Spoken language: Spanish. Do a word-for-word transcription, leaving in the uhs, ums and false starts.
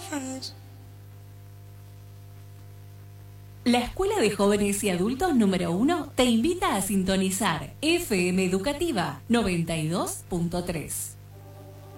La Escuela de Jóvenes y Adultos número uno te invita a sintonizar F M Educativa noventa y dos punto tres.